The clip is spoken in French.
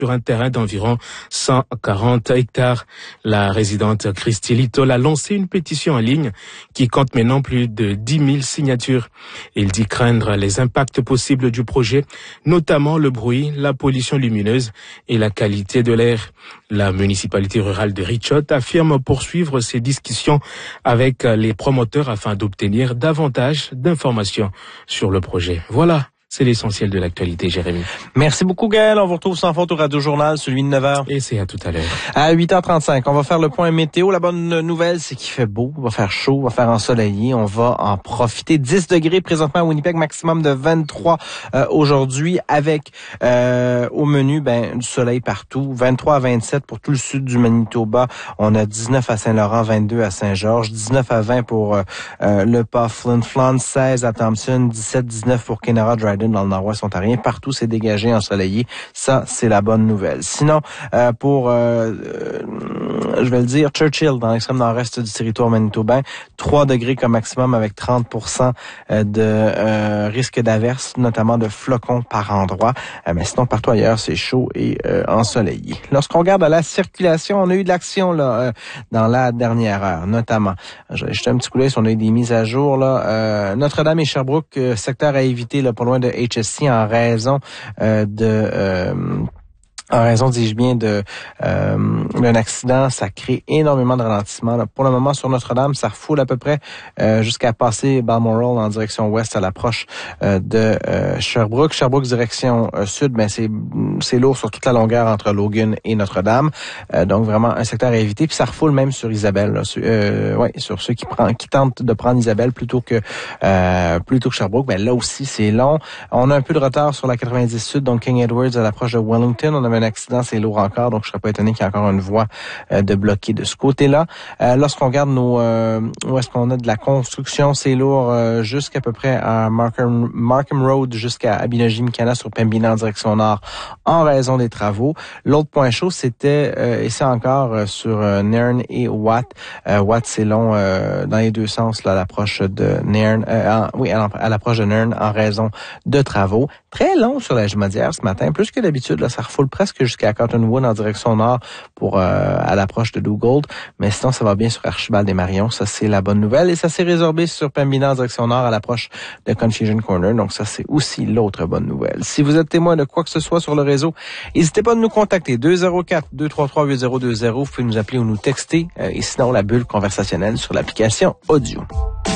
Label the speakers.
Speaker 1: sur un terrain d'environ 140 hectares. La résidente Christy Little a lancé une pétition en ligne qui compte maintenant plus de 10 000 signatures. Il dit craindre les impacts possibles du projet, notamment le bruit, la pollution lumineuse et la qualité de l'air. La municipalité rurale de Richot affirme poursuivre ses discussions avec les promoteurs afin d'obtenir davantage d'informations sur le projet. Voilà. C'est l'essentiel de l'actualité, Jérémy.
Speaker 2: Merci beaucoup, Gaël. On vous retrouve sans faute au Radio Journal, celui de 9h.
Speaker 1: Et c'est à tout à l'heure.
Speaker 2: À 8h35, on va faire le point météo. La bonne nouvelle, c'est qu'il fait beau, il va faire chaud, il va faire ensoleillé. On va en profiter. 10 degrés présentement à Winnipeg, maximum de 23 aujourd'hui, avec au menu du soleil partout. 23 à 27 pour tout le sud du Manitoba. On a 19 à Saint-Laurent, 22 à Saint-Georges, 19 à 20 pour le Pas, Flin Flon, 16 à Thompson, 17, 19 pour Kenora, Dryden dans le nord-ouest ontarien. Partout, c'est dégagé, ensoleillé. Ça, c'est la bonne nouvelle. Sinon, je vais le dire, Churchill, dans l'extrême nord-est du territoire manitobain, 3 degrés comme maximum avec 30% de risque d'averse, notamment de flocons par endroit. Mais sinon, partout ailleurs, c'est chaud et ensoleillé. Lorsqu'on regarde à la circulation, on a eu de l'action là dans la dernière heure, notamment. Je vais jeter un petit coup d'œil si on a eu des mises à jour. Là. Notre-Dame et Sherbrooke, secteur à éviter là, pas loin de HSC en raison dis-je bien, d'un accident. Ça crée énormément de ralentissement. Là, pour le moment, sur Notre-Dame, ça refoule à peu près jusqu'à passer Balmoral en direction ouest à l'approche de Sherbrooke. Sherbrooke direction sud, c'est lourd sur toute la longueur entre Logan et Notre-Dame. Donc vraiment un secteur à éviter. Puis ça refoule même sur Isabelle. Là, sur ceux qui tentent de prendre Isabelle plutôt que Sherbrooke. Là aussi, c'est long. On a un peu de retard sur la 90 sud, donc King Edwards à l'approche de Wellington. On avait un accident, c'est lourd encore, donc je serais pas étonné qu'il y ait encore une voie de bloquée de ce côté-là. Lorsqu'on regarde où est-ce qu'on a de la construction, c'est lourd jusqu'à peu près à Markham Road jusqu'à Abinogi-Mikana sur Pembina en direction nord en raison des travaux. L'autre point chaud, c'était, et c'est encore sur Nairn et Watt. Watt, c'est long dans les deux sens là, à l'approche de Nairn, à l'approche de Nairn en raison de travaux. Très long sur la Jumadière ce matin, plus que d'habitude, là, ça refoule presque jusqu'à Cottonwood en direction nord pour à l'approche de Dugald. Mais sinon, ça va bien sur Archibald et Marion. Ça, c'est la bonne nouvelle. Et ça s'est résorbé sur Pembina en direction nord à l'approche de Confusion Corner. Donc ça, c'est aussi l'autre bonne nouvelle. Si vous êtes témoin de quoi que ce soit sur le réseau, n'hésitez pas à nous contacter. 204-233-8020. Vous pouvez nous appeler ou nous texter. Et sinon, la bulle conversationnelle sur l'application audio.